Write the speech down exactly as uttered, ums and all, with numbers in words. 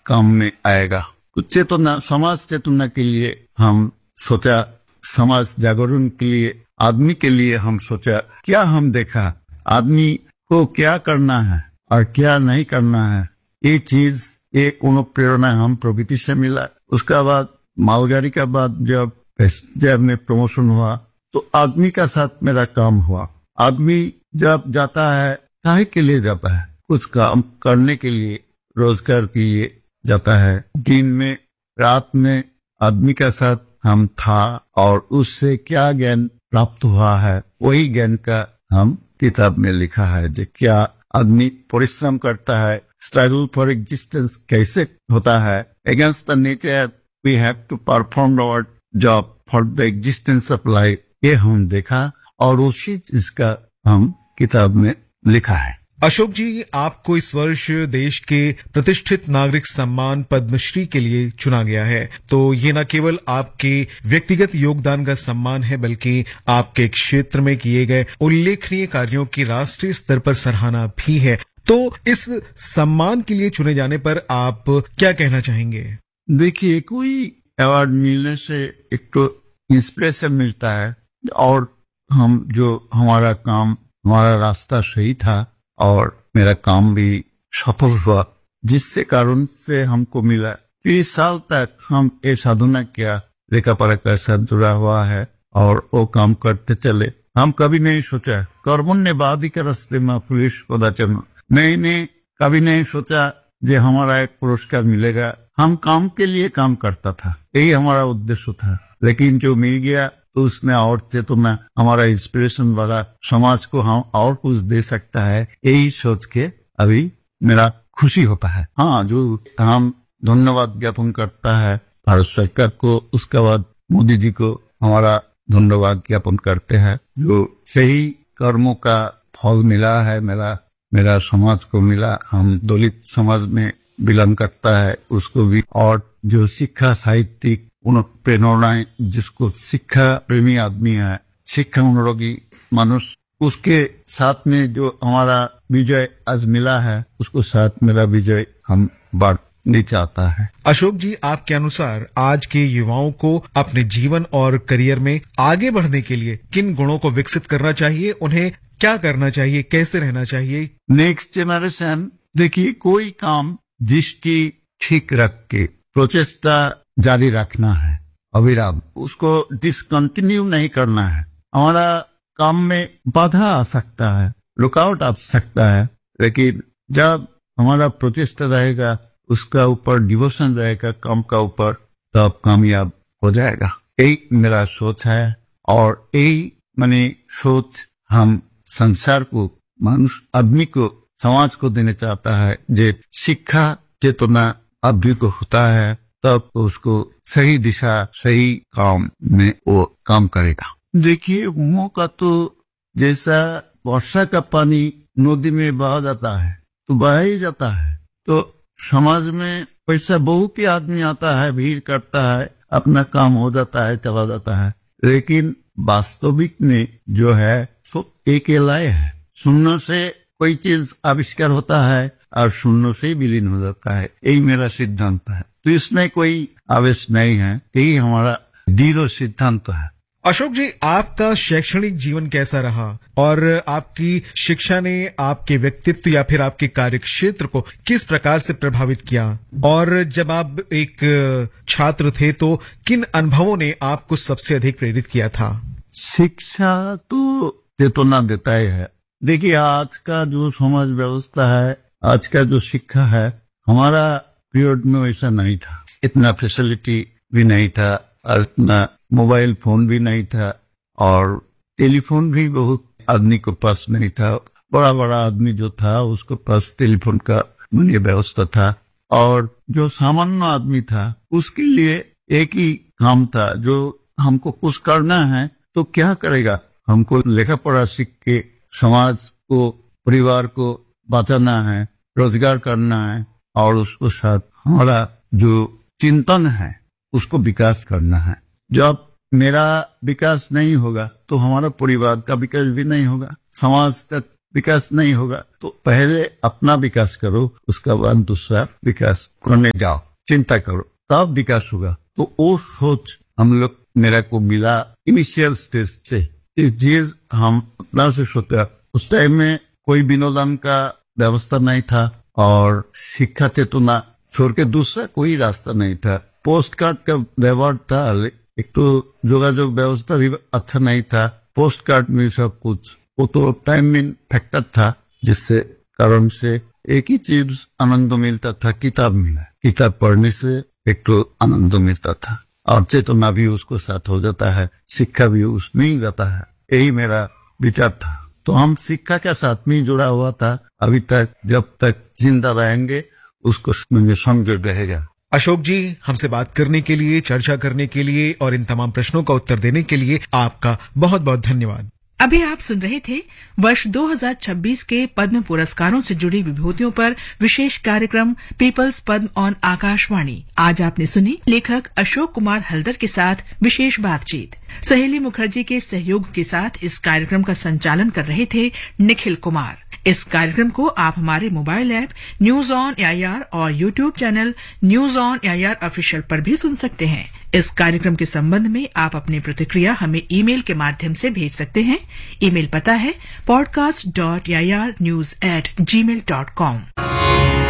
काम में आएगा। कुछ चेतना, समाज चेतना के लिए हम सोचा, समाज जागरण के लिए, आदमी के लिए हम सोचा। क्या हम देखा आदमी को क्या करना है और क्या नहीं करना है, ये चीज एक अनुप्रेरणा हम प्रकृति से मिला। उसका बाद मालगाड़ी का बाद जब पैसेंजर में प्रमोशन हुआ तो आदमी का साथ मेरा काम हुआ। आदमी जब जाता है काहे के लिए जाता है? कुछ काम करने के लिए, रोजगार के लिए जाता है। दिन में रात में आदमी का साथ हम था और उससे क्या ज्ञान प्राप्त हुआ है वही ज्ञान का हम किताब में लिखा है। जो क्या आदमी परिश्रम करता है, स्ट्रगल फॉर एग्जिस्टेंस कैसे होता है, against the nature we have to perform our job for the existence of life, ये हम देखा और उसी चीज का हम किताब में लिखा है। अशोक जी, आपको इस वर्ष देश के प्रतिष्ठित नागरिक सम्मान पद्मश्री के लिए चुना गया है। तो ये न केवल आपके व्यक्तिगत योगदान का सम्मान है बल्कि आपके क्षेत्र में किए गए उल्लेखनीय कार्यों की राष्ट्रीय स्तर पर सराहना भी है। तो इस सम्मान के लिए चुने जाने पर आप क्या कहना चाहेंगे? देखिए, कोई अवार्ड मिलने से एक तो इंस्पिरेशन मिलता है और हम जो हमारा काम, हमारा रास्ता सही था और मेरा काम भी सफल हुआ, जिससे कारण से हमको मिला। तीस साल तक हम ये साधना किया, लेखा पढ़ा के साथ जुड़ा हुआ है और वो काम करते चले। हम कभी नहीं सोचा कर्मण्य बादी के रास्ते में पुलिस पदाचरण, नहीं नहीं कभी नहीं सोचा जे हमारा एक पुरस्कार मिलेगा। हम काम के लिए काम करता था, यही हमारा उद्देश्य था। लेकिन जो मिल गया तो उसमें और चेतना, हमारा इंस्पिरेशन वाला, समाज को हम और कुछ दे सकता है, यही सोच के अभी मेरा खुशी होता है। हाँ, जो हम धन्यवाद ज्ञापन करता है भारत सरकार को, उसके बाद मोदी जी को हमारा धन्यवाद ज्ञापन करते हैं। जो सही कर्मों का फल मिला है मेरा मेरा समाज को मिला। हम दलित समाज में बिलोंग करता है, उसको भी। और जो शिक्षा साहित्यिक उन प्रेरणाएं, जिसको शिक्षा प्रेमी आदमी है, शिक्षा अनुरागी मनुष्य, उसके साथ में जो हमारा विजय आज मिला है, उसको साथ मेरा विजय हम बांटना चाहता है। अशोक जी, आपके अनुसार आज के युवाओं को अपने जीवन और करियर में आगे बढ़ने के लिए किन गुणों को विकसित करना चाहिए? उन्हें क्या करना चाहिए, कैसे रहना चाहिए? नेक्स्ट जनरेशन, देखिए, कोई काम दृष्टि ठीक रख के प्रचेष्टा जारी रखना है, अविराम, उसको डिसकंटिन्यू नहीं करना है। हमारा काम में बाधा आ सकता है, रुकावट आ सकता है, लेकिन जब हमारा प्रचेष्टा रहेगा, उसका ऊपर डिवोशन रहेगा काम का ऊपर, तब कामयाब हो जाएगा। यही मेरा सोच है और यही मैंने सोच हम संसार को, मनुष्य आदमी को, समाज को देना चाहता है। जे शिक्षा चेतना आदमी को होता है, तब उसको सही दिशा, सही काम में वो काम करेगा। देखिए, मौका तो जैसा वर्षा का पानी नदी में बहा जाता है तो बहा ही जाता है। तो समाज में पैसा बहुत ही आदमी आता है, भीड़ करता है, अपना काम हो जाता है, चला जाता है। लेकिन वास्तविक में जो है सो एक लय है। शून्य से कोई चीज आविष्कार होता है और शून्य से विलीन हो जाता है, यही मेरा सिद्धांत है। तो इसमें कोई आवेश नहीं है, यही हमारा दृढ़ सिद्धांत है। अशोक जी, आपका शैक्षणिक जीवन कैसा रहा और आपकी शिक्षा ने आपके व्यक्तित्व या फिर आपके कार्य क्षेत्र को किस प्रकार से प्रभावित किया? और जब आप एक छात्र थे तो किन अनुभवों ने आपको सबसे अधिक प्रेरित किया था? शिक्षा तो चेतना देता ही है। देखिए, आज का जो समाज व्यवस्था है, आज का जो शिक्षा है, हमारा पीरियड में वैसा नहीं था। इतना फैसिलिटी भी नहीं था और इतना मोबाइल फोन भी नहीं था और टेलीफोन भी बहुत आदमी के पास नहीं था। बड़ा बड़ा आदमी जो था उसके पास टेलीफोन का मुझे व्यवस्था था और जो सामान्य आदमी था उसके लिए एक ही काम था, जो हमको कुछ करना है तो क्या करेगा, हमको लेखा पढ़ा सीख के समाज को, परिवार को बचाना है, रोजगार करना है और उसको साथ हमारा जो चिंतन है उसको विकास करना है। जब मेरा विकास नहीं होगा तो हमारा परिवार का विकास भी नहीं होगा। समाज तक विकास नहीं होगा। तो पहले अपना विकास करो, उसका बाद दूसरा विकास करने जाओ, चिंता करो, तब विकास होगा। तो वो सोच हम लोग मेरा को मिला इनिशियल स्टेज पे। ये चीज हम अपना से सोचा। उस टाइम में कोई विनोदन का व्यवस्था नहीं था और शिक्षा चेतना छोड़ के दूसरा कोई रास्ता नहीं था। पोस्ट कार्ड का व्यवहार था, एक तो जोगाजोग व्यवस्था भी अच्छा नहीं था। पोस्ट कार्ड में सब कुछ, वो तो टाइम में फैक्टर था, जिससे कारण से एक ही चीज आनंद मिलता था, किताब मिला। किताब पढ़ने से एक तो आनंद मिलता था और चेतना भी उसको साथ हो जाता है, शिक्षा भी उसमें ही जाता है। यही मेरा विचार था। तो हम शिक्षा के साथ में जुड़ा हुआ था अभी तक, जब तक जिंदा रहेंगे उसको समझ रहेगा। अशोक जी, हमसे बात करने के लिए, चर्चा करने के लिए और इन तमाम प्रश्नों का उत्तर देने के लिए आपका बहुत बहुत धन्यवाद। अभी आप सुन रहे थे वर्ष दो हज़ार छब्बीस के पद्म पुरस्कारों से जुड़ी विभूतियों पर विशेष कार्यक्रम पीपल्स पद्म ऑन आकाशवाणी। आज आपने सुनी लेखक अशोक कुमार हल्दर के साथ विशेष बातचीत। सहेली मुखर्जी के सहयोग के साथ इस कार्यक्रम का संचालन कर रहे थे निखिल कुमार। इस कार्यक्रम को आप हमारे mobile app news on AIR और YouTube channel news on AIR official पर भी सुन सकते हैं। इस कार्यक्रम के संबंध में आप अपनी प्रतिक्रिया हमें ईमेल के माध्यम से भेज सकते हैं। ईमेल पता है podcast dot AIR news at ji mail dot com.